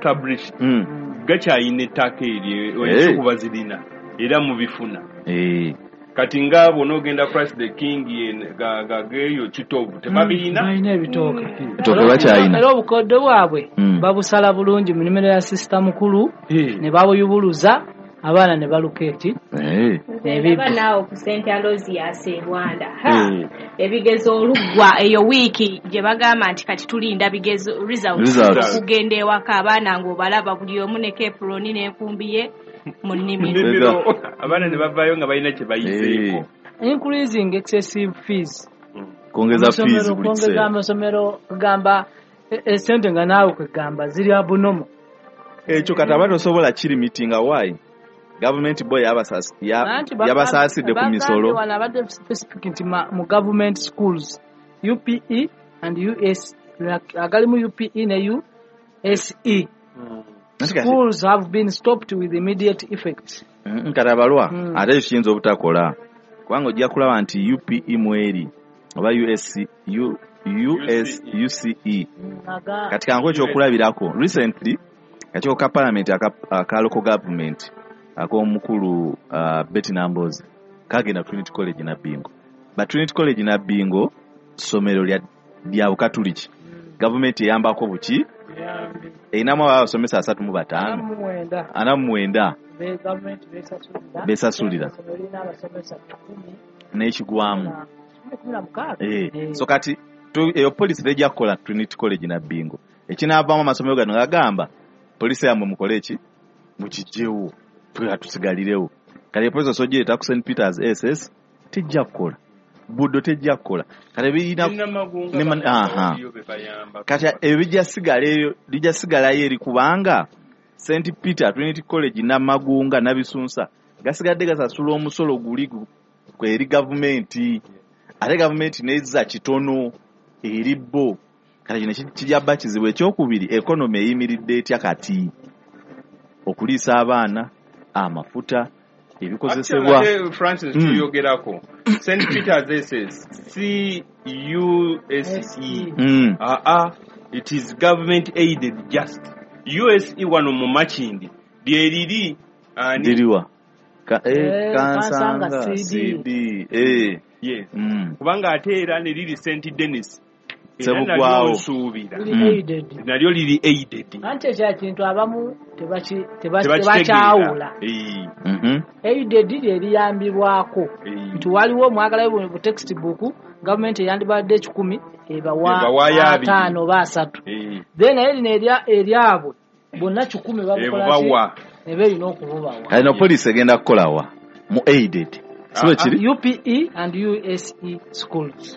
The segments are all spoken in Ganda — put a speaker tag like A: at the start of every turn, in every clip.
A: established gakyayina ettaka eryo oyinza okuba zirina era mu bifuna kati ngaabo n'ogenda Christ the King gageeyo kitovu tebabirina
B: balina ebitooke
C: bakyayina
B: era obukodde bwabwe babusala bulungi mu nnimiro ya sisita mukulu ne babuyubuluza abaana ne balukeeti
D: eba naawe ku St. Aloysius Rwanda ebigezo oluggwa eyo wiiki gye bagamba nti kati tulinda bigezo results okugenda ewaka abaana ng'obalaba buli omu ne keproni n'enkumbiye mu nnimiro
A: abaana ne bavaayo nga balina kye bayiseeko
B: increasing excessive fees
C: kongeza fees
B: kongeza amasomero kugamba esente nga naawe kwegamba ziri abunomo
C: ekyo kati aba tosobola kirimitinga why government boy yabasaasidde ku misolo
B: abadde specific nti mu government schools UPE and US agali mu UPE ne USE schools have been stopped with immediate effect
C: kati abalwa ate ekiyinza obutakola kubanga ojja kulaba nti UPE mweri oba UCE kati kangu ekyokulabirako recently kakiiko ka parliament aka local government ak'omukulu Betty Nambozi kagenda Trinity College Nabbingo ba Trinity College Nabbingo somero lya Bukatuliki government eyambako buki einamu abasomesa 35 ana besasulira n'ekigwamu so kati eyo police lejja kukola Trinity College Nabbingo ekinaavaamu amasomero gano gagamba police yamwe mukole eki mukijjewo tusigalirewo kale police sojeta ku St. Peter's SS tejja kukola buddo tejja kukola kale birina kati ebijja sigalayo eri kubanga St. Peter Trinity College Namagunga Nabisunsa gasigadde gasasula omusolo guli eri gavumenti ate gavumenti nezza kitono eri bo kale kino kijaba kizibu ekyokubiri economy eyimiridde etya kati okuliisa abaana amafuta ebikozesebwa
A: Francis tuyogerako St. Peter's SS CUSE it is government aided just USE wano mu Makindi lyeriri
C: diriwa kansanga CD
A: yes kubanga ate era ne liri St. Denis
C: sebugwawo
A: nalyo liri aided
B: ante ekya kintu abamu tebakyawula aided lyeriyambibwako nti waliwo omwagalayo bu textbook gavumenti eyandibadde 10 ebawa 5 oba 3 then naye lino eryabwe bonna 10 babukola ebeerina okububawa
C: alina poliisi egenda kukolawa mu aided siwe kiri
B: UPE and USE schools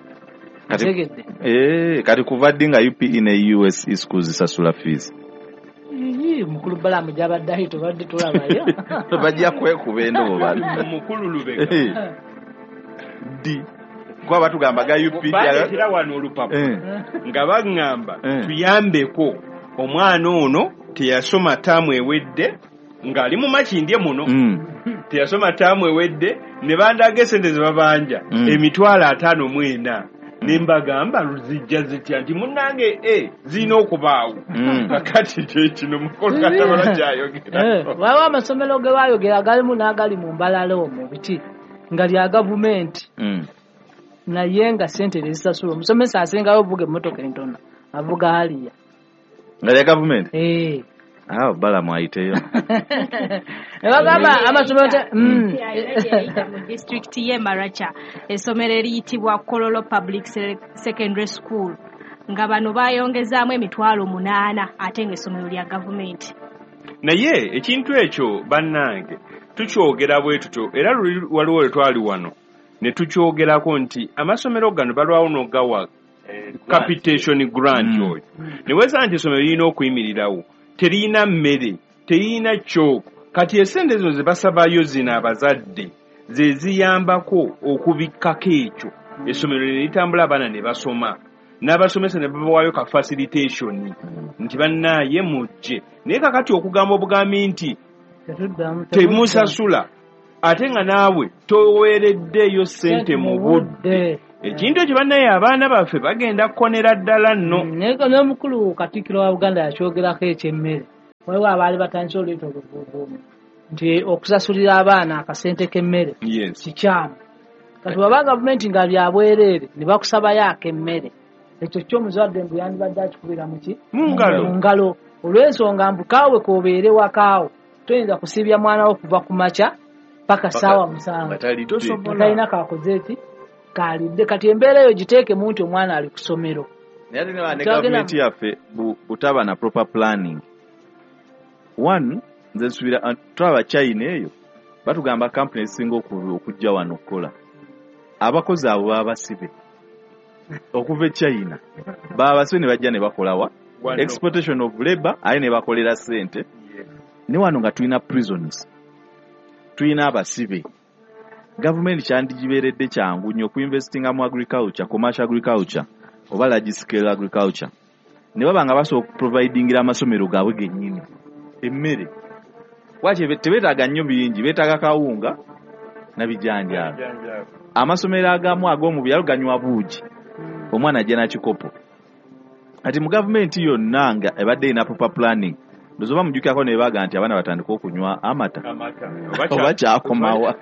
C: kati kuva ddi nga UPE ne USE schools zisasula fees
B: mukulu balamu gyabadde ayo tubadde tulabayo
C: bajja kwekuba endooba
A: mukulu Lubega
C: ddi kuba batugamba ga UPE
A: baletera wano olupapula nga bagamba tuyambeko omwana ono teyasoma taamu ewedde ng'ali mu Makindye muno teyasoma taamu ewedde ne bandaga esente ze babanja emitwalo 54 nembagamba luzijja zitya nti munnange zirina okubaawo kakati kyekino mukolo katabala kyayogera
B: waliwo amasomero ge baayogera galimu n'agali mu mbalala omwo biti nga lya gavumenti naye nga sente tezisasula omusomesa asingayo ovuga emmotoka entono avuga haliya
C: nga lya gavumenti bala mwayiteyo
B: ebagamba amasomero
D: mu district ye Maracha essomero eriyitibwa Kololo Public Secondary School nga bano bayongezaamu emitwalo 8 ate ng'essomero lya gavumenti
A: naye ekintu ekyo bannange tukyogera bwe tutyo era waliwo we twali wano ne tukyogerako nti amasomero gano balwawo n'ogawa capitation grant oyo ne weza nti essomero lirina okuyimirirawo terina mmere terina kyoko kati esente zino zebasabayo zino abazadde ze ziyambako okubikkako ekyo essomero ne litambula abaana ne basoma n'abasomesa ne babawaayo ka facilitation nti bannaaye mujje naye kakati okugamba obugambi nti temusasula ate nga naawe toweereddeeyo ssente mu budde ekintu ekyo bannaye abaana baffe bagenda kukonera ddala nno
B: naye n'omukulu Katikkiro wa Buganda yakyogerako ekyemmere waliwo abaali batandise oleeta oluvuuvuumu nti okusasulira abaana akasente k'emmere kikyamu kati waba gavumenti nga byabwereere ne bakusabayo ak'emmere ekyo ky'omuzadde mbu yandibadde akikubira mu ngalo olw'ensonga mbu kaawe k'obeere wakaawo toyinza kusiibya mwana wo kuva ku makya paka ssaawa 7 talina kakoze eki kalidde kati embeera eyo giteekemu nti omwana ali ku ssomero
C: naye ne gavumenti yaffe butaba na proper planning. One, nze nsubira tulaba China eyo batugamba kampuni ezisinga okujja wano okukola abakozi abo baba basibe okuva China baba basibe ne bajja ne bakolawa exploitation of labor aye ne bakolera sente ne wano nga tulina prisons tulina abasibe. Government kyandigibeeredde kyangu nnyo okuinvestinga mu agriculture, commercial agriculture oba large scale agriculture ne baba nga basobola okuprovidingira amasomero gaabwe gennyini emmere wakye tebeetaaga nnyo bingi beetaaga kawunga na bijanjaalo. Amasomero agamu ag'omu byalo ganywa buugi omwana ajja na kikopo. Kati mu gavumenti yonna nga ebadde ina proper planning ndozoba mujjukirako ne baga nti abaana batandika okunywa amata oba kyakomawa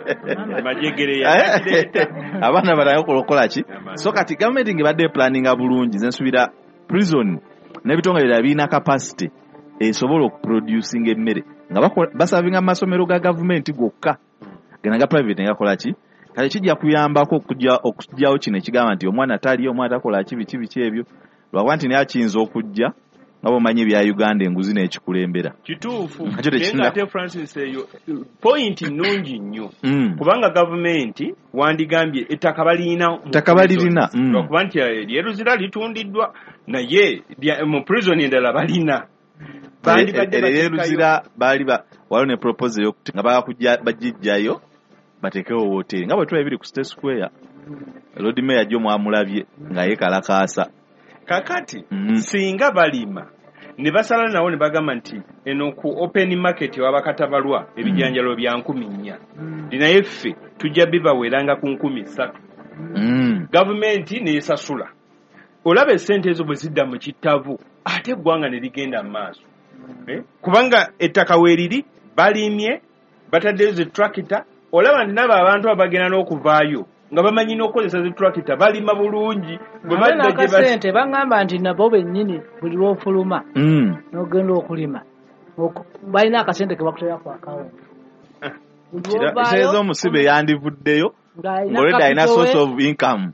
C: abaana batandika okulokola ki. So kati gavumenti ng'ebadde planninga bulungi nze nsubira prison n'ebitongole bya birina capacity esobola okuproducinga emmere nga basavinga mu masomero ga gavumenti gokka gena ga private ngakola ki. Kati kijja kuyambako okujjawo kino ekigamba nti omwana tali omwana takola biki ebyo lwakuba nti naye akiyinza okujja nga bomanyi ebya Uganda enguzi n'ekikulembera.
A: Kituufu naye ate Francis eyo point nnungi nnyo kubanga gavumenti wandigambye ettaka balirina lwakuba nti lyeruzira litundiddwa naye mu prison endala balina
C: lyeruzira baali waliwo ne proposal yokuti nga bagijjayo batekewo hoteri nga bwe tulaba ebiri ku State Square Lord Mayor jo mwamulabye nga yekalakaasa.
A: Kakati singa balima ne basala nawo ne bagamba nti eno ku open market wabakatabalwa ebijanjalo bya 4,000 naye ffe tujja bibaweranga ku 3,000 gavumenti neesasula olaba essente ezo bwe zidda mu kitavu ate eggwanga ne ligenda mu maaso kubanga ettaka weeriri balimye bataddeyo zi tractor olaba nti nabo abantu abagenda n'okuvaayo nga bamanyi n'okukozesa zi tractor balima bulungi
B: bwe badda gye basente bangamba nti nabo bennyini buli lw'ofuluma n'ogenda okulima balina akasente ke bakutera ku akawunti
C: kiseeza omusibe yandivuddeyo ng'olwedde alina source of income.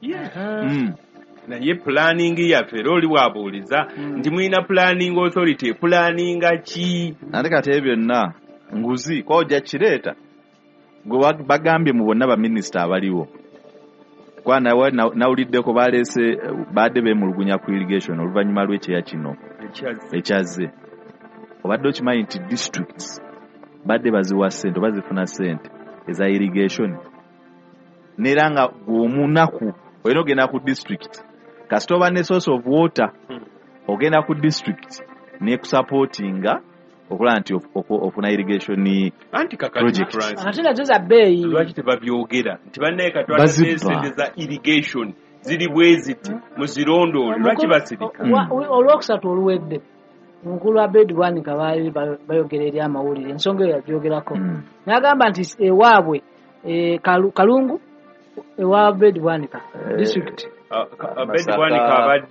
A: Naye planning yaffe era oli bwabuuliza nti mulina planning authority planninga ki
C: ate kati ebyo byonna nguzi kwojja kireeta gwe bagambye mu bonna baminisita abaliwo kwa nawuliddeko baleese badde beemulugunya ku irrigation oluvannyuma lw'ekyeya kino ekyazze. Obadde okimanyi nti districts badde baziwa ssente oba zifuna ssente eza irrigation neera nga gwomunaku olina ogenda ku district kasita oba ne source of water ogenda ku district nekusupportinga okulaba nti ofuna irrigation project.
B: Ate nazo za bbeeyi
A: lwaki tebabyogera nti bannaye katwala n'ensente za irrigation ziri bwe ziti muzirondoole lwaki basirika.
B: Olwokusatu oluwedde omukulu wa Bedwanika baali bayogera eri amawulire ensonga eyo yagyogerako n'agamba nti ewaabwe Kalungu ewa Bedwanika district
A: Bedwanika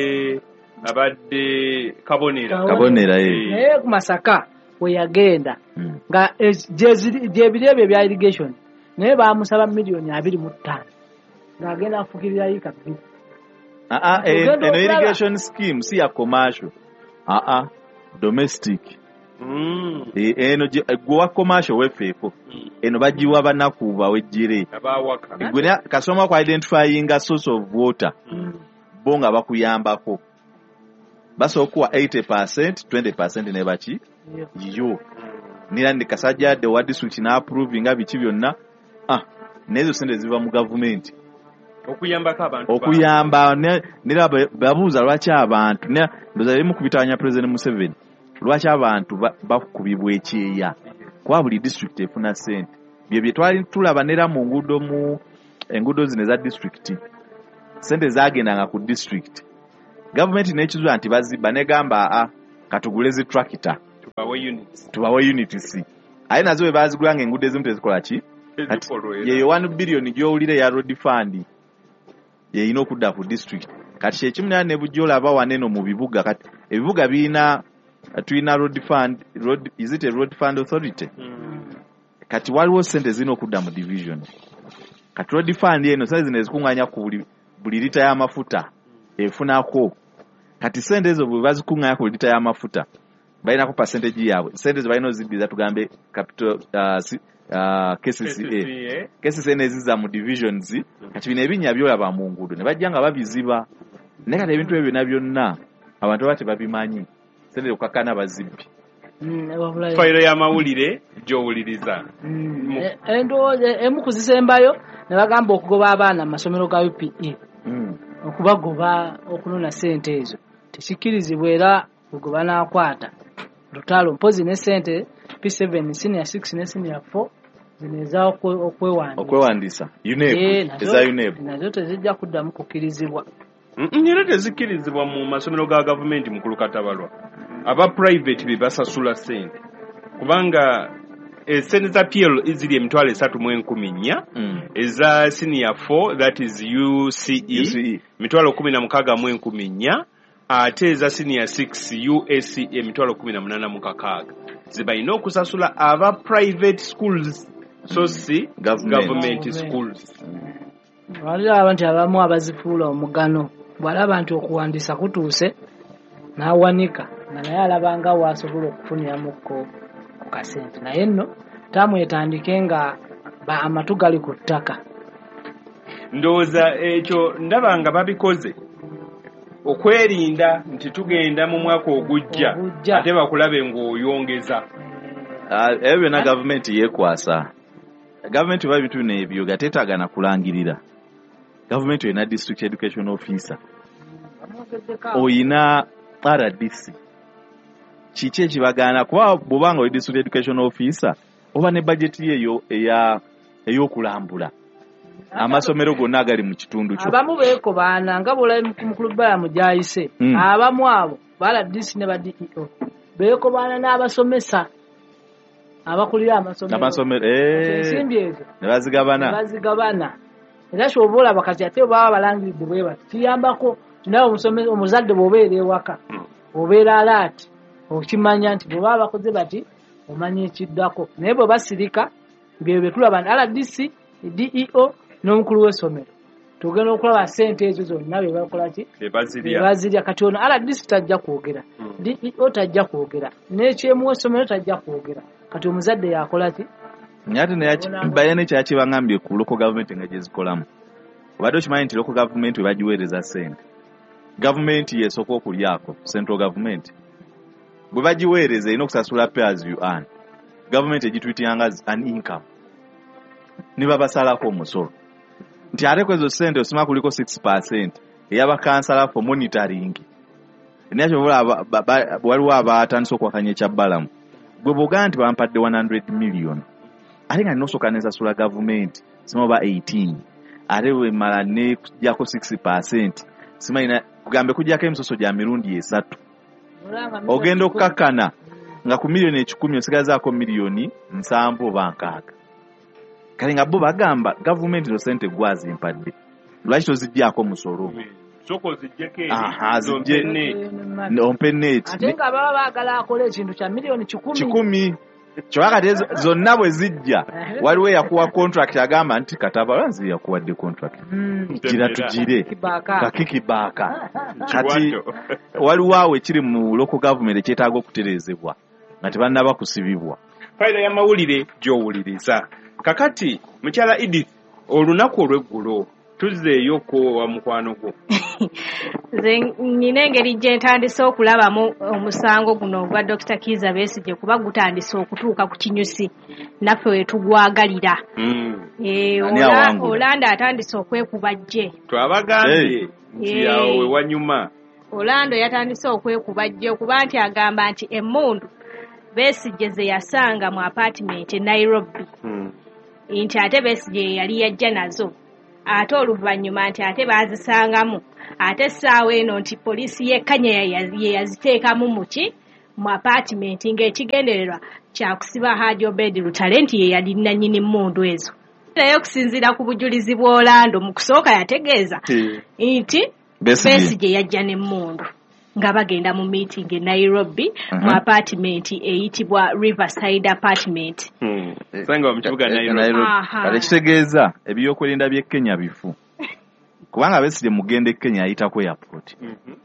A: abadde Kabonera
B: naye ku Masaka we yagenda nga gyebiri ebyo bya irrigation naye bamusaba $25,000,000 ng'agenda afukirira yika 2.
C: Eno irrigation scheme si ya commercial domestic. Eno gwa commercial wefeeko eno bagiwa banaku bawejjire gwe kasoma ku identifying a source of water bo nga bakuyambako basobola okuwa 80% 20% ne baki yo nira ndi kasajjadde wa district na approvinga biki byonna nezo sente ziva mu government okuyamba nira babuuza lwaki abantu ndoza bimu kubitanya President Museveni lwaki abantu bakubibwa ekyeya kwa buli district efuna sente bye twali tulaba nera mu enguudo zino eza district sente zagendanga ku district government n'ekizwa nti bazibba negamba katugule zi tractor tubawe unit C aye nazo bwe bazigulanga enguudo ezimu tezikola ki yeyo 1 billion gy'owulire ya road fund yeyina okudda ku district kati kyekimu naye ne bujjola aba waneno mu bibuga kati ebibuga tulina road fund is it a road fund authority kati waliwo sente zina okudda mu division kati road fund eno sente zino ezikunganya ku buli lita y'amafuta efunako kati sente ezo bwe bazikunganya ku lita y'amafuta balinako percentage yaabwe sente zo balina oziddiza tugambe capital KCCA neziza mu divisions kati bino ebinnya byolaba mu nguudo ne bajja nga babiziba naye kati ebintu ebyo byonna abantu bate babimanyi sente okukakana bazibbi
A: fayiro y'amawulire gy'owuliriza
B: endowooza emu kuzisembayo ne bagamba okugoba abaana mu masomero ga UPE okubagoba okunona sente ezo tekikkirizibwa era ogoba n'akwata lutalo mpozi ne sente P7 senior 6 ne senior 4 zineza okwewandiisa
C: eza UNEB
B: nazo tezijja kuddamu kukkirizibwa
A: era tezikkirizibwa mu masomero ga gavumenti mu kulukatabalwa aba private be basasula sente kubanga sente za PL ziri emitwalo 3,400 eza senior 4 that is UCE mitwalo 16,400 ate eza senior 6 USC emitwalo 18,600 zibalina okusasula aba private schools so si government schools
B: waliwo abantu abamu abazifuula omugano bw'alaba nti okuwandiisa kutuuse n'awanika nga naye alabanga waasobola okufuniramuko ku kasente naye nno tamwetandike nga amatu gali ku ttaka
A: ndowooza ekyo ndaba nga babikoze okwerinda nti tugenda mu mwaka ogujja ate bakulabe ng'oyongeza
C: ebyo byonna gavumenti yeekwasa gavumenti oba ebintu bino ebyo gateetaagana kulangirira gavumenti oyina district education officer oyina RDC kiki ekibagaana kuba bw'obanga oli district education officer oba ne bajeti eyo ey'okulambula amasomero gonna agali mu kitundu kyo
B: abamu beekobaana nga bw'olabe mu kulubalamu gyayise abamu abo RDC ne ba DEO beekobaana n'abasomesa abakulira amasomero ensimbi ezo
C: ne bazigabana
B: era kyoba olaba kati ate baba balangiridde bwe bati kiyambako nawe omuzadde bw'obeera ewaka obeera alaati okimanya nti bwe baba bakoze bati omanya ekiddako naye bwe basirika bye betulaba RDC DEO n'omukulu w'essomero tugenda okulaba sente ezo zonna be bakola ki bazirya kati ono RDC tajja kwogera DEO tajja kwogera n'ekyemu w'essomero tajja kwogera kati omuzadde yakola ki
C: ate bayana ekyakibangambye ku local gavumenti nga gyezikolamu obadde okimanyi nti local gavumenti we bagiweereza sente gavumenti yesooka okulyako central government bwe bagiweereza erina okusasula pay as you earn gavumenti egituyitiyanga an income ne babasalako omusolo nti ate kwezo sente osima kuliko 6% eyabakansala for monitoring nakyo waliwo abatandise okwakanya ekyabbalamu gwe bw'ogamba nti bampadde 100 million ate nga nosooka nesasula gavumenti sima oba 18 ate wemala nekujjako 6% simalina kugambe kujjako emisoso gya mirundi 3 ogenda okukakkana nga ku miliyoni 10 osigazaako miliyoni 7 oba 6 kale nga bo bagamba gavumenti zo sente gwazimpadde lwaki tozijjako musolo ompe neeti
B: ate nga baba baagala akola ekintu kya miliyoni
C: 10 kyowakati zonna bwe zijja waliwo eyakuwa contract agamba nti kataba lwanzi yakuwadde contract gira tugire kakikibaaka kati waliwo awo ekiri mu local government ekyetaaga okutereezebwa nga tebannaba kusibibwa
A: fayiro y'amawulire gy'owuliriza kakati mukyala Edith olunaku olw'eggulo tuzzeeyoko wa mukwano gwo
D: nze nina engeri gye ntandise okulabamu omusango guno ogwa Dr. Kizza Besigye kuba gutandise okutuuka ku kinyusi naffe wetugwagalira Olanda atandise okwekuba jje
A: twabagambye nti yawo wewanyuma
D: Olando yatandise okwekuba jje okuba nti agamba nti emmundu Besigye ze yasanga mu apartment e Nairobi nti ate Besigye yali yajja nazo ate oluvannyuma nti ate baazisangamu ate essaawa eno nti poliisi y'ekkanya ye yaziteekamu muki mu apartment ng'ekigendererwa kyakusiba Hajji Obed Lutale nti ye yali nannyini mmundu ezo. Naye okusinziira ku bujulizi bwa Orlando mu kusooka yategeeza nti Besigye yajja n'emmundu nga bagenda mu meeting e Nairobi mu apartment eyitibwa Riverside apartment.
A: Sanga mu kibuga Nairobi.
C: Kale kitegeeza ebyokwerinda by'e Kenya bifu. Kubanga Besigye mugende Kenya ayita ku airport.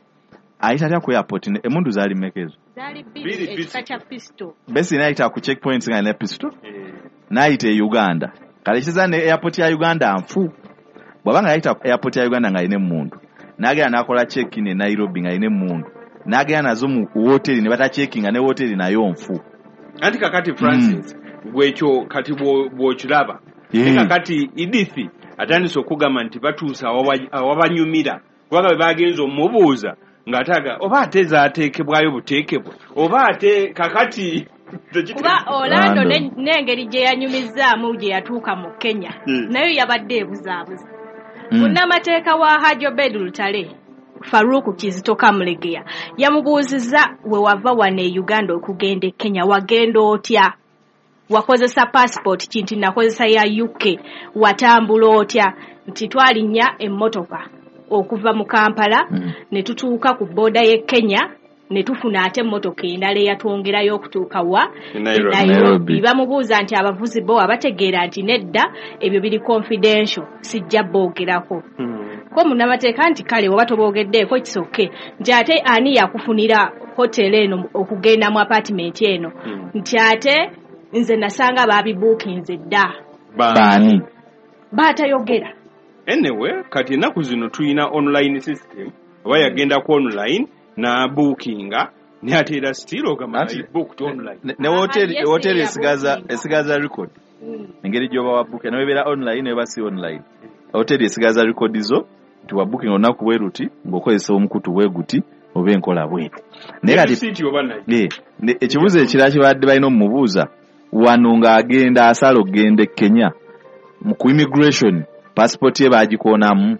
C: Ayita ku airport emmundu zaali mekezo.
D: Zaali bili ekika pistol.
C: Besigye ayita ku checkpoints nga ne pistol. N'ayita e Uganda. Kale kiza ne airport ya Uganda nfu. Bwabanga ayita airport ya Uganda nga ine emmundu. Nagera nakola check in e Nairobi nga ine emmundu. Nagera nazo mu hotel ne bata checkinga ne hotel nayo nfu.
A: Anti kakati Francis gwekyo kati bw'okiraba. Kakati Edith atandise okugamba nti batuusa awabanyumira kubanga bwe bagenza omubuuza ng'ataga oba ateza ateekebwayo buteekebwa oba ate kakati
D: kuba Orlando n'engeri gye yanyumizzaamu gye yatuuka mu Kenya nayo yabadde ebuzaabuza. Munnamateeka wa Hajji Obed Lutale Faruku Kizito Kamulegeya yamubuuzizza we wava wano e Uganda okugenda e Kenya wagenda otya? Wakozesa passport kinti nakozesa ya UK watambula otya? Nti twalinnya emmotoka okuva mu Kampala ne tutuuka ku booda y'e Kenya ne tufuna ate emmotoka endala eyatwongerayo okutuuka wa Nairobi. Bamubuuza nti abavuzi bo abategeera nti nedda ebyo biri confidential sijja boogerako. Ko munnamateeka nti kale oba toboogeddeeko kisoke nti ate ani yakufunira hotel eno okugenda mu apartment eno nti ate nze nasanga babibuukinze dda.
C: Baani
D: baatayogera.
A: Anyway kati ennaku zino tulina online system oba yagenda ku online na bookinga ne atera stilo kama booked online
C: ne hotel esigaza record engeri gyoba wa book ne bebera online ne basi online hotel esigaza record zo tuwa booking onaku bweruti ngokozesa omukutu bweguti oba enkola bwetu naye kati ekibuzo ekirala kibadde balina omubuuza wano ng'agenda asala okgenda e Kenya mu immigration passport ye bagikoonamu.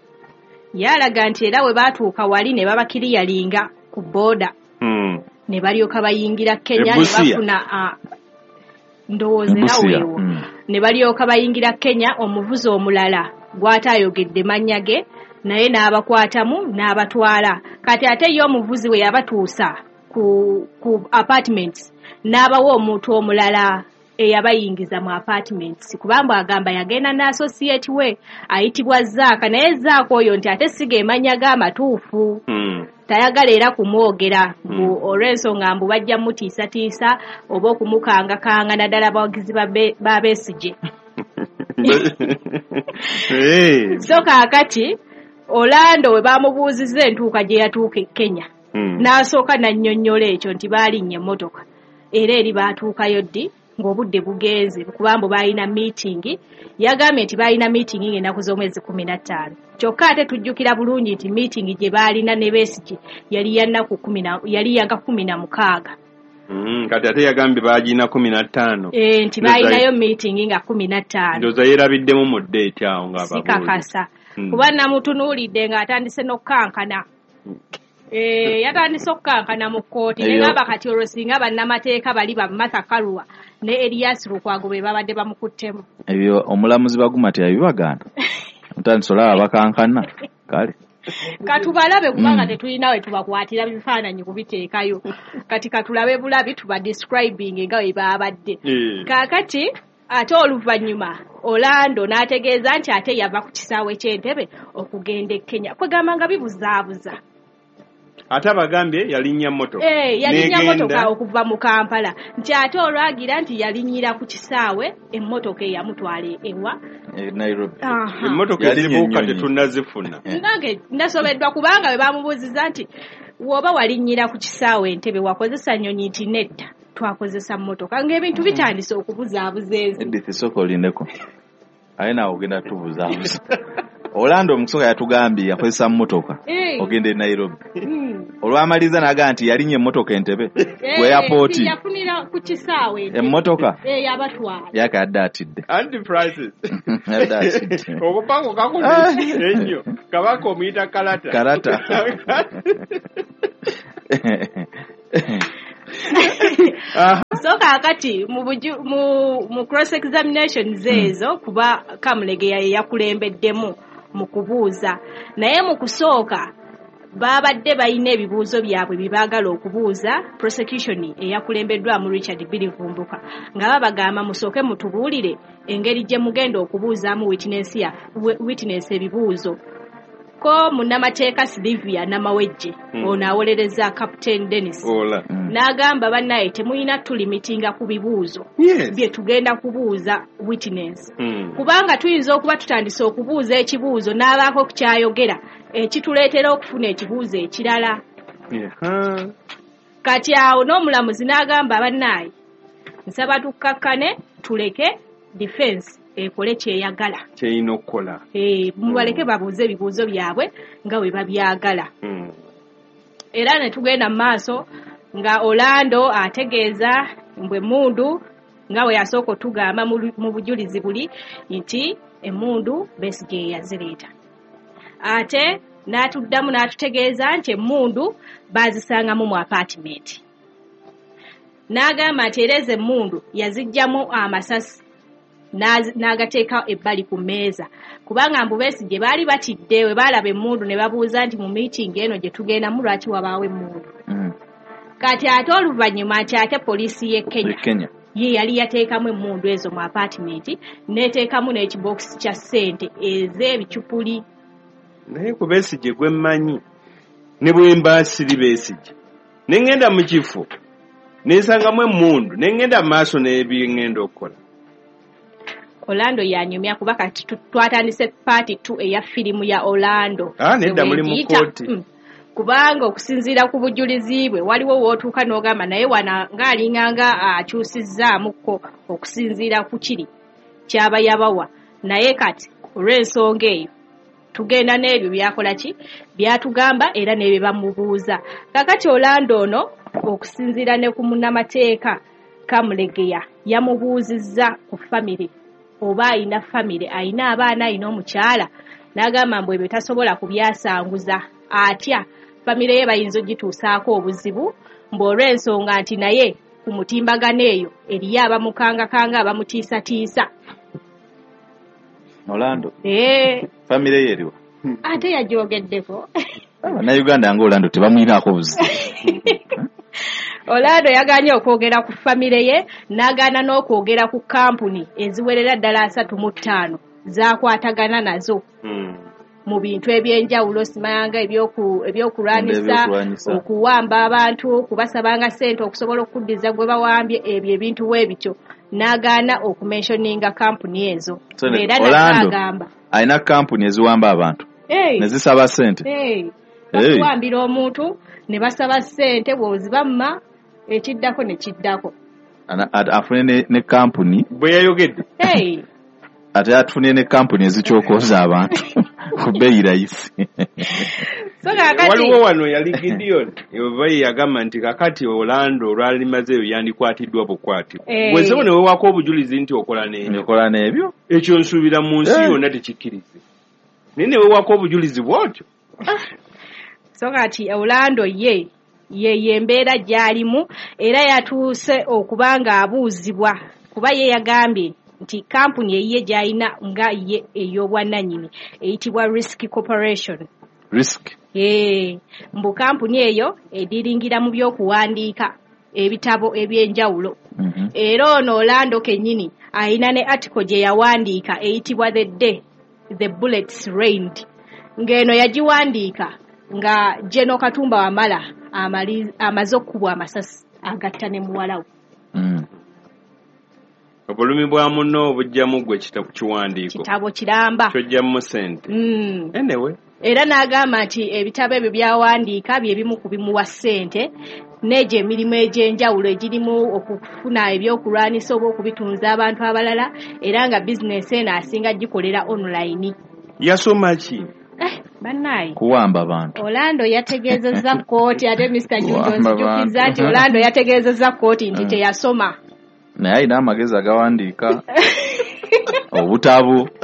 D: Yalaga nti era we batuuka wali ne babakiriyalinga ku booda ne balyoka bayingira Kenya ne bafuna ndowooza weewo ne balyoka bayingira Kenya omuvuzi omulala gw'ataayogedde mannya ge naye n'abakwatamu n'abatwala kati ate ye omuvuzi we yabatuusa ku apartments n'abawa omuntu omulala eyabayingiza mu apartments kubanga agamba yagenda n'associate we ayitibwa Zaaka naye Zaaka oyo nti ate siga emanya g'amatuufu tayagala era kumwogera olw'ensonga mbu bajja mutiisatiisa oba okumukangakanga naddala abawagizi ba Besigye. So kaakati Orlando we bamubuuzizza entuuka gye yatuuka e Kenya n'asooka nannyonnyola ekyo nti baalinnye emmotoka era eri baatuukayo ddi ng'obudde bugenze kubanga balina meeting yagambye nti balina meeting ng'ennaku z'omwezi 15 kyokka ate tujjukira bulungi nti meeting gye balina ne Besigye yali ya nnaku 16
A: kati ate yagambye bagina 15
D: nti balinayo meeting nga 15
A: ndoza yerabiddemu mu date awo ng'ababuuza
D: sikakasa kuba namutunuulidde ng'atandise n'okkankana yatandise okukankana mu kkooti negamba kati olwo singa bannamateeka bali ba Martha Karua ne Elias Lukwago be babadde bamukuttemu
C: ebyo omulamuzi Bagumati yabibagana mutandise olaba bakankana kale
D: katubalabe kubanga tetulina we tubakwatira bifaananyi kubiteekayo kati katulabe bulabi tuba describing nga we babadde kaakati ate oluvannyuma Orlando n'ategeeza nti ate yava ku kisaawe ky'Entebbe okugenda e Kenya kwegamba nga bibuzaabuza
A: ate abagambye yalinnya mmotoka
D: yalinnya mmotoka okuva mu Kampala nti ate olwagira nti yalinnyira ku kisaawe emmotoka eyamutwala ewa
C: Nairobi
A: emmotoka ezibuuka tetunnazifuna
D: nange nasobeddwa kubanga we bamubuuziza nti woba walinnyira ku kisaawe Entebbe wakozesa nnyonyi nti nedda twakozesa mmotoka ng'ebintu bitandise okubuzaabuza ezo
C: Edith Soko olindeko aye naawe ogenda tubuzaabuza Orlando omusoka yatugambye yakozesa mmotoka ogende Nairobi olwamaliza naga nti yalinnya emmotoka Entebbe ku airport
D: yafunira ku kisaawe
C: emmotoka
D: yabatwala
C: yakadde atidde
A: anti prices obupango kakoze ennyo kabaka omuyita karata
D: So kakati mu cross examinations ezo kuba Kamulegeya yakulembeddemu mu kubuuza naye mu kusooka babadde balina ebibuuzo byabwe bibagala okubuuza prosecution eyakulembeddwa mu Richard Bilivumbuka nga babagamba musooke mutubuulire engeri gye mugenda okubuuzaamu witness ebibuuzo ko munnamateeka Sylvia Namawejje ono awolereza Captain Dennis n'agamba bannaye temulina tulimitinga ku bibuuzo bye tugenda kubuuza witness kubanga tuyinza okuba tutandise okubuuza ekibuuzo n'abaako kukyayogera ekituleetera okufuna ekibuuzo ekirala kati awo n'omulamuzi n'agamba bannaye nsaba tukkakkane tuleke defense ekole kyeyagala
A: kyeyina okukola
D: mubaleke babuuze ebibuuzo byabwe nga bwe babyagala era ne tugenda mu maaso nga Orlando ategeeza mbwe emmundu nga bwe yasooka otugamba mu bujulizi buli nti emmundu Besigye yazireeta ate n'atuddamu n'atutegeeza nti emmundu baazisangamu mu apartment n'agamba nti ereza emmundu yazijjamu amasasi n'agateeka ebbali ku mmeeza kubanga mbu Besigye baali batidde we baalaba emmundu ne babuuza nti mu meeting eno gye tugendamu lwaki wabaawo emmundu kati ate oluvannyuma nti ate poliisi y'e Kenya ye yali yateekamu emmundu ezo mu apartment n'eteekamu n'ekibokisi kya ssente ez'ebicupuli
A: naye ku Besigye gwe mmanyi ne bwe mba siri Besigye ne ngenda mu kifo neesangamu emmundu ne ngenda mu maaso n'ebyengenda okukola
D: Orlando yanyumya kuba kati twatandise part 2 eya firimu ya Orlando
A: nedda muli mu kooti
D: kubanga okusinziira ku bujulizi bwe waliwo wootuuka n'ogamba naye wana ng'alinganga akyusizzaamuko okusinziira ku kiri kyaba yabawa naye kati olw'ensonga eyo tugenda n'ebyo byakola ki byatugamba era n'ebyo bamubuuza kakati Orlando ono okusinziira ne ku munnamateeka Kamulegeya yamubuuzizza ku famire oba ayina famire ayina abaana ayina omukyala n'agamba mbu ebyo tasobola kubyasanguza atya famire ye bayinza ogituusaako obuzibu mb'olw'ensonga nti naye ku mutimbagano eyo eriyo abamukangakanga abamutiisatiisa
C: Orlando famire ye eriwa
D: ate yagyogeddeko
C: Bannayuganda nga Orlando tebamwinaako buzibu
D: Orlando yaganye okwogera ku famire ye n'agaana n'okwogera ku kampuni eziwerera ddala 35 zakwatagana nazo mu bintu ebyenjawulo simayanga ebyokulwanyisa okuwamba abantu okubasabanga ssente okusobola okuddiza gwe bawambye ebyo ebintu weebityo n'agaana okumentioninga kampuni ezo era n'agamba
C: alina kampuni eziwamba abantu nezisaba ssente
D: bakuwambira omuntu ne basaba ssente bw'ozibamma ekiddako ne kiddako
C: afune ne kampuni
A: bwe yayogedde
C: ate atufune ne kampuni ezikyokoza abantu ku bbeeyi rayisi
A: waliwo wano yali Gideon oba yagamba nti kakati Orlando olwalimazeeyo yandikwatiddwa bukwati bwezebo ne weewako obujulizi nti okola
C: n'ebyo
A: ekyo nsuubira mu nsi yonna tekikkirize naye ne weewako obujulizi bwotyo
D: so kati Orlando ye embeera gy'alimu era yatuuse okuba ng'abuuzibwa kuba ye yagambye nti kampuni eyiye gy'alina nga ye ey'obwannannyini eyitibwa Risk Corporation. Mbu kampuni eyo ediringira mu by'okuwandiika ebitabo ebyenjawulo. Era ono Orlando kennyini alina ne article gye yawandiika eyitibwa The Bullets Rained. Ng'eno yagiwandiika nga General Katumba Wamala amaze okubwa amasasi agatta ne muwalawo.
A: Obulumi bwa munno obujjamu gwe kitabo
D: kiramba
A: kyojjamu ssente. Anyway.
D: Era n'agamba nti ebitabo ebyo byawandiika bye bimu ku bimuwa ssente n'egyo emirimu egy'enjawulo egirimu okufuna ebyokulwanyisa oba okubitunza abantu abalala era nga bizinesi eno asinga gikolera online.
A: Yasoma ki?
D: Bannaye
C: kuwamba abantu.
D: Orlando yategeezezza kkooti ate Mr. Jones jukizza nti Orlando yategeezezza kkooti nti teyasoma.
C: Naye alina amagezi agawandiika obutabo.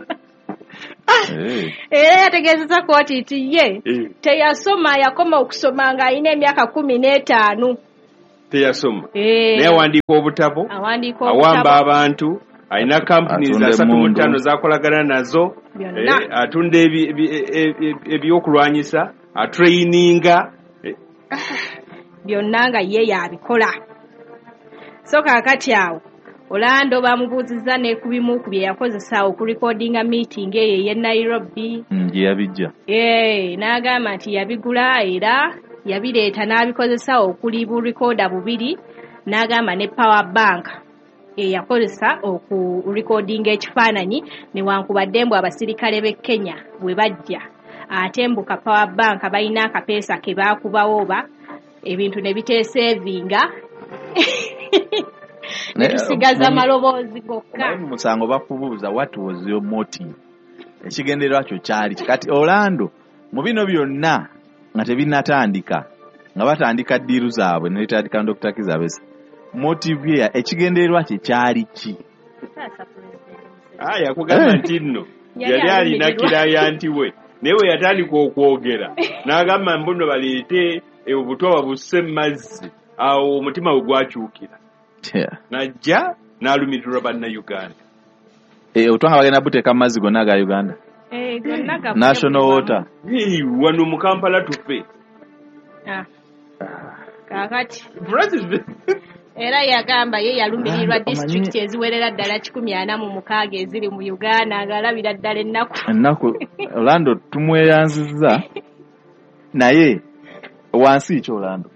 D: Era yategeezezza kkooti nti ye teyasoma yakoma okusoma ng'alina emyaka 15.
A: teyasoma naye awandiika obutabo awamba abantu alina companies 35 zakolagana nazo atunda ebyokulwanyisa atraininga
D: byonna nga ye yabikola so kaakati awo Orlando bamubuuziza ne ku bimu ku bye yakozesa okurecordinga meeting eyo ye Nairobi
C: yabijja
D: n'agamba nti yabigula era yabireeta n'abikozesa okuli burecorda bubiri n'agamba ne power bank yakozesa okurecordinga ekifaananyi newankubadde mbu abasirikale b'e Kenya bwe bajja ate mbuka power bank balina akapeesa ke baakubawo oba ebintu ne biteesevinga netusigaza amaloboozi gokka
C: musango bakubuuza what was your motive ekigendererwa kyo kyali kati Orlando mu bino byonna nga tebinatandika nga batandika ddiiru zaabwe ne litandika Dr. Kizabesi motive ye ekigendererwa kye kyali ki
A: yakugamba nti nno yali alina kiraya nti we naye we yatandika okwogera n'agamba mbuno baleete obuto babusse mu mazzi awo omutima we gwakyukira najja n'alumirirwa bannayuganda
C: otwanga bagenda buteeka amazzi gonna aga Uganda national water
A: wano mu Kampala tufe
D: kaakati era yagamba ye yalumirirwa disitulikiti eziwerera ddala 146 eziri mu Uganda ng'alabira ddala ennaku
C: Orlando tumweyanzizza naye wansi ki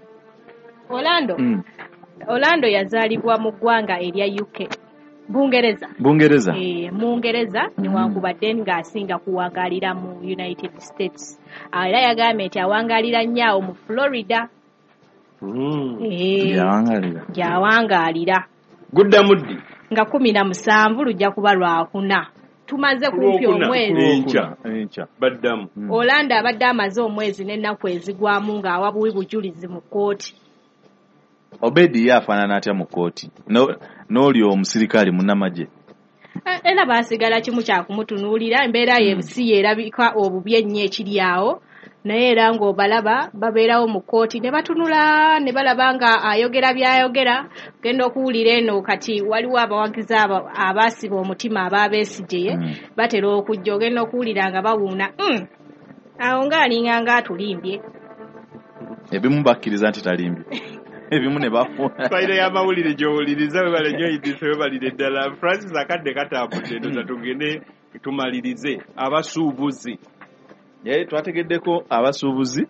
D: Orlando yazaalibwa mu ggwanga erya UK Bungereza Mungereza newankubadde ng'asinga kuwangaalira mu United States era yagambye nti awangaalira nnyo mu Florida gyawangaalira
A: guddamu ddi
D: nga 17 lujja kuba lwakuna tumaze kumpi omwezi
A: baddamu
D: Orlando abadde amaze omwezi n'ennaku ezigwamu ng'awa bujulizi mu kkooti
C: Obedi yafaanana atya mu kkooti n'oli omusirikale munnamagye
D: era baasigala kimu kyakumutunuulira embeera y'ebisi yerabika obubi ennyo ekiri awo naye era ng'obalaba babeerawo mu kkooti ne batunula ne balaba nga ayogera byayogera genda okuwulira eno kati waliwo abawagizi abaasiba omutima abaabeesigye batera okujja ogenda okuwulira nga bawuuna awo ng'alinga ng'atulimbye
C: ebimu bakkiriza nti talimbye ebimu ne bafuna
A: fayiro y'amawulire gy'owuliriza we balenyoyidise we balire ddala Francis akadde katambudde ndoza tugende tumalirize abasuubuzi
C: twategeddeko abasuubuzi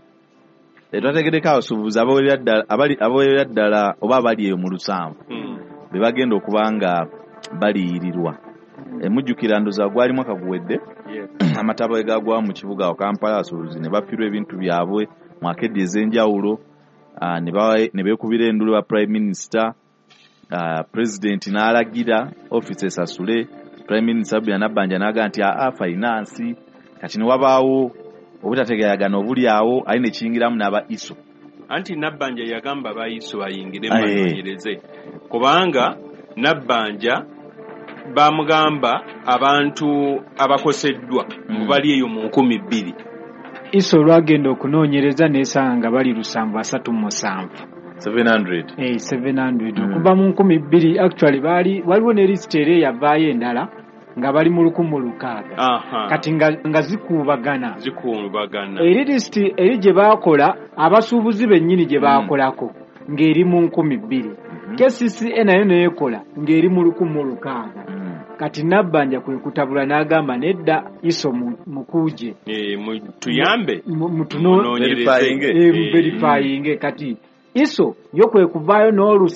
C: abawerera ddala oba abali eyo mu 7 be bagenda okuba nga baliyirirwa emujjukira ndoza gwali mwaka guwedde amataba egagwawo mu kibuga awo Kampala abasuubuzi ne bapirwa ebintu byabwe mu akedde ez'enjawulo ne beekubira endulu ba prime minister president n'alagira office esasule prime minister Nabbanja n'aga nti finance kati ne wabaawo obutategeeragana obuli awo ali ne kiyingiramu n'aba ISO
A: anti Nabbanja yagamba ba ISO ayingire manoonyereze kubanga Nabbanja bamugamba abantu abakoseddwa bali eyo mu 2,000
E: ISO lwagenda okunoonyereza n'esanga bali 737 okuva mu 2,000 actually waliwo ne list era eyavaayo endala nga bali mu 1,600 kati nga zikuubagana eri list eri gye baakola abasuubuzi bennyini gye baakolako ng'eri mu 2,000 KCCA nayo neyekola ng'eri mu 1,600 kati Nabbanja kwe kutabula n'agamba nedda ISO mukuje
A: tuyambe
E: verifying kati ISO yo kwe kuvaayo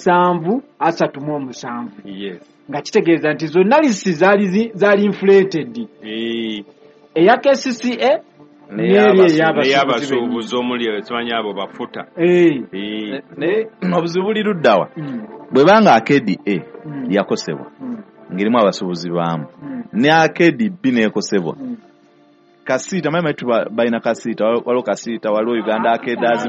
E: n'737 nga kitegeeza nti zonna lisi zaali inflated eya KCCA
A: n'eyabasuubuzi omuli ekimanyi abo bafuta
C: obuzibu buli luddawa bwe banga akedi yakosebwa ngirimu abasuubuzi baamu ne akedi B neekosebwa kasiita manyi balina kasiita waliwo kasiita waliwo Uganda Akedas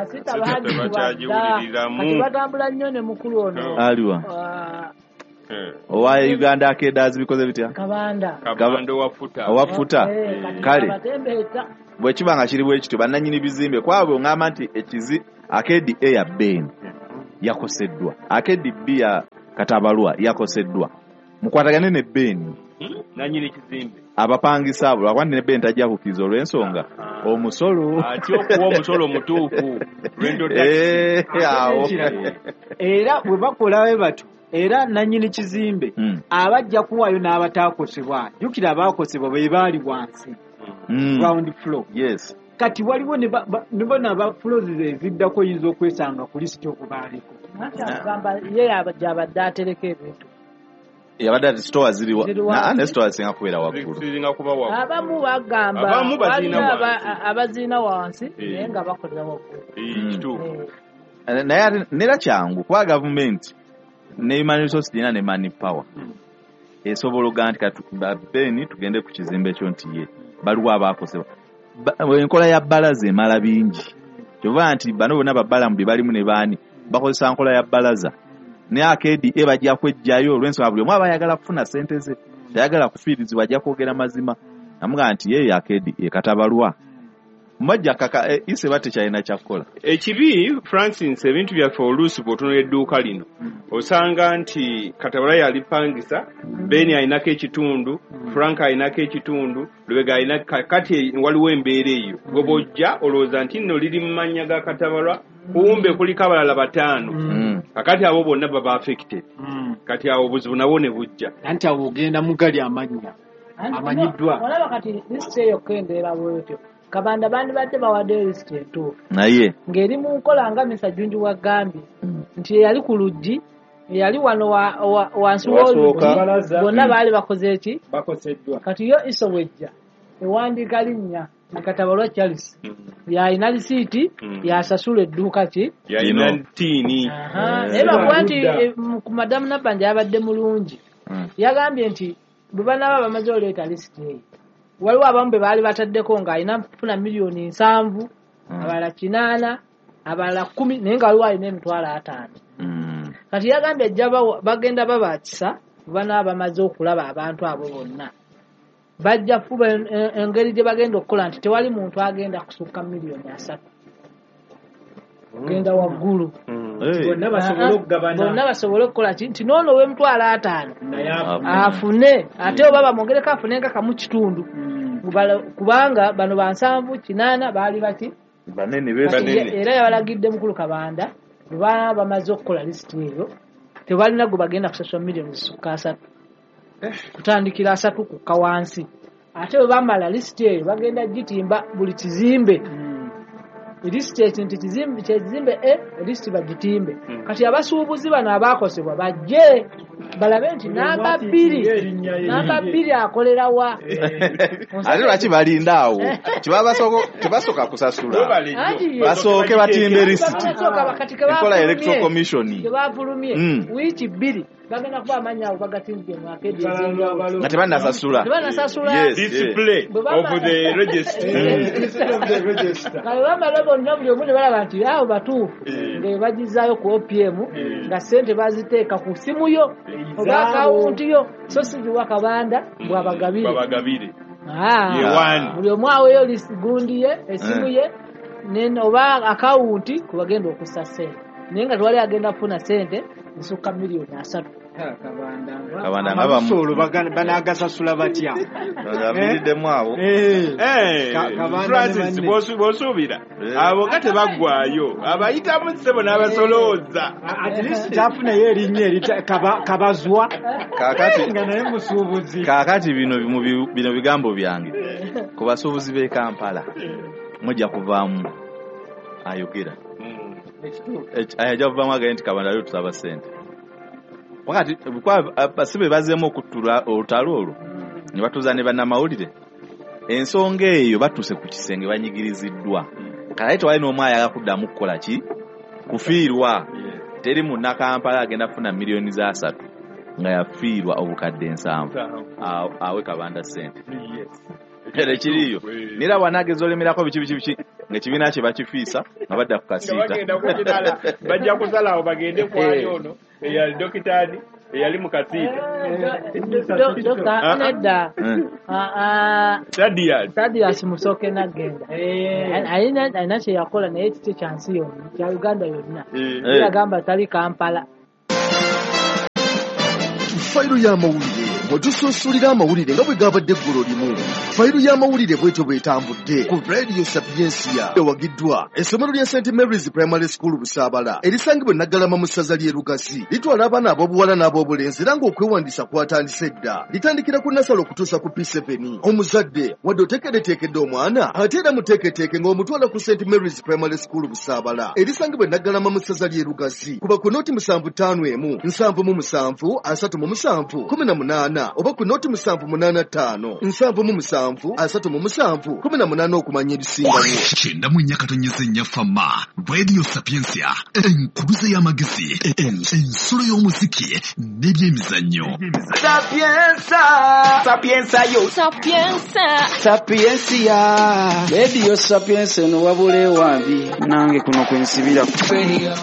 B: batambula nnyo ne mukulu ono
C: aliwa owa Uganda Akedas bikoze bitya
B: kabanda
C: owafuta kale bwe kiba nga kiri bwe kityo bannannyini bizimbe kwabwe ngamba nti ekizi akedi ya Ben yakoseddwa. Akedi bia Katabalwa yakoseddwa. Mukwatagane ne Beni.
A: Nanyini kizimbe.
C: Abapangisa abo lwakwanti ne Beni tajja kukkiriza olw'ensonga omusolo.
A: Ati okuwa omusolo mutuufu. Lwendo
C: awo.
E: Era bwe bakolawe batu. Era nanyini kizimbe abajja kuwayo n'abataakosebwa. Jjukira abaakosebwa be baali wansi. Ground floor.
C: Yes.
E: Kati waliwo ne aba floors eziddako yinza okwesanga ku lisiti okubaaliko.
B: Ye abadde atereka ebintu.
C: Yabadde ati store ziriwa ne store singa kubeera waggulu.
B: Abamu bagamba abazina wansi naye nga bakolera waggulu.
C: Naye nera kyangu kuba gavumenti ne human resource dina ne money power. Esobola ogaa nti Beni tugende ku kizimbe ekyo nti ye baliwo abaakosebwa. Enkola ya bbalaza emala bingi. Kyova nti bano bonna babbala mu bye balimu ne baani bakozesa nkola ya bbalaza. Ne Akedi bajja kwejjayo olw'ensonga buli omu aba ayagala kufuna ssente ze. Tayagala kufiirizibwa, ajja kwogera mazima. Namugaa nti ye Akedi Katabalwa. Mmajja kaka ise bate kyalina kyakkola.
A: Ekibi Francis ebintu byaffe oluusi bw'otunula edduuka lino osanga nti Katabalwa yalipangisa, Beni alinako ekitundu, Frank alinako ekitundu, Lubega alinako. Kati waliwo embeera eyo gwe bw'ojja olowooza nti nno liri mu mannya ga Katabalwa, kumbe kuliko abalala 5. Kakati abo bonna baba affected. Kati awo obuzibu nabwo ne bujja.
E: Anti awo ogenda mugali amannya amanyiddwa.
B: Olaba kati lisiti eyo kendeera bwetyo. Kabanda bandi badde bawadde lisiti entuufu.
C: Naye
B: ng'eri mu nkola nga Mr. Junju wagambye nti eyali ku luggi eyali wano wansi w'oluggi bonna baali bakoze eki
E: bakoseddwa.
B: kati yo iso wejja ewandiika linnya Katabalwa Charles yalina lisiiti yasasula edduuka ki
A: yalina ntiini.
B: naye bakuba nti ku madamu Nabbanja yabadde mulungi. Yagambye nti bwe banaaba bamaze oleeta lisiti eyo waliwo abamu be baali bataddeko ng'alina kufuna miliyoni 7, abalala 8, abalala 10 naye nga waliwo alina emitwalo 5. Kati yagambye ajja bagenda babaakisa banaaba bamaze okulaba abantu abo bonna. Bajja fuba engeri gye bagenda okukola nti tewali muntu agenda kusukka miliyoni 3. Genda waggulu.
E: Bonna basobole okugabana.
B: Bonna basobole okukola nti noono w'emitwalo 5 afune ate oba bamwongereko afune nga kamu kitundu. Kubanga bano 7, 8 baali bati
C: banene
B: era yabalagidde mukulu Kabanda bwe bamaze okukola lisiti eyo tebalina gwe bagenda kusasula miliyoni zisukka 3 kutandikira 3 kukka wansi. Ate bwe bamala lisiti eyo bagenda gitimba buli kizimbe. Lisiti ekintu kizimbe lisiti bagitimbe. Kati abasuubuzi bano abaakosebwa bajje balabe nti namba 2 akolera wa.
C: Ate lwaki balinda awo tebasooka kusasula basooke batimbe lisiti. Enkola ya electoral commission
B: tebafulumye wiiki 2 bagenda kuba amannya abo bagatimbye mu Akedi
C: nga tebannasasula.
A: Display of the register.
B: Kale bamala bonna buli omu ne balaba nti awo batuufu nga bagizaayo ku OPM nga ssente baziteeka ku simu yo oba akawunti yo so siziwa Kabanda bwabagabire. Buli omu aweeyo gundi ye esimu ye oba akawunti kubagenda okussa ssente naye nga tewali agenda kufuna ssente zisukka miliyoni 3.
C: Kabanda nga
E: bamusolo banagasasula batya
C: abiriddemu abo.
A: Francis bw'osuubira abo nga tebaggwayo abayitamu ssebo n'abasolooza.
E: At least kyafunayo erinnya Kabazwa nga naye musuubuzi.
C: Kaakati bino bigambo byange ku basuubuzi b'e Kampala mujja kuvaamu ayogera ajja kuvaamu agaye nti Kabanda leo tusaba ssente. Wakati basibe bazeemu okuttula olutalo olwo ne batuuza ne bannamawulire ensonga eyo batuuse ku kisenge banyigiriziddwa. Kale tewali n'omu ayaga kuddamu kukola ki kufiirwa. Teri munna Kampala agenda kufuna miliyoni 3 nga yafiirwa obukadde 7 awe Kabanda ssente. Kale kiriyo nira wanageza olemerako biki ng'ekibiina kye bakifiisa nga badda ku kasiita
A: bajja kusalawo bagende kwayo ono eyali dokitaani yali mukasiita
B: nedda Thaddeus Musoke nagenda alina kye yakola naye kiti kya nsi yonna kya Uganda yonna yagamba tali Kampala.
F: Fayiro y'amawulire bwetususulira amawulire nga bwe gabadde eggulu limu. Fayiro y'amawulire bwetyo bwetambudde ku Radio Sapiensia ewagiddwa essomero lya St. Mary's Primary School Busaabala erisangibwa Naggalama mu ssaza ly'e Lugasi. Litwala abaana ab'obuwala n'ab'obulenzi era ng'okwewandiisa kwatandise dda. Litandikira ku Nasalo okutuusa ku P7. Omuzadde wadde oteekereteekedde omwana ate era muteeketeeke ng'omutwala ku St. Mary's Primary School Busaabala erisangibwa Naggalama mu ssaza ly'e Lugasi. Kuba ku nooti 751 777 37 18 oba ku nooti 785 777 37 18 okumanya ebisingawo.
G: Kyenda mu nnyaka tonyeze nnyafama Radio Sapiensia enkuluze y'amagezi ensolo y'omuziki n'ebyemizannyo.
H: Sapiensia Radio Sapiensia no wabule wambi nange kuno kwensibira.